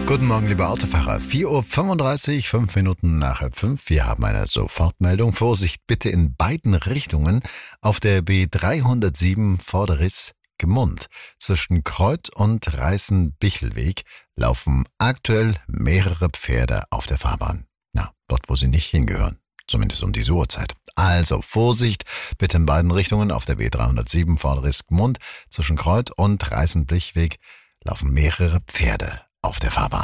Guten Morgen, liebe Autofahrer. 4:35 Uhr, 5 Minuten nach halb fünf. Wir haben eine Sofortmeldung. Vorsicht bitte in beiden Richtungen auf der B307 Vorderriss-Gmund. Zwischen Kreuth und Reißen-Bichelweg laufen aktuell mehrere Pferde auf der Fahrbahn. Na, dort, wo sie nicht hingehören. Zumindest um diese Uhrzeit. Also Vorsicht bitte in beiden Richtungen auf der B307 Vorderriss-Gmund. Zwischen Kreuth und Reißen-Bichelweg laufen mehrere Pferde auf der Fahrbahn.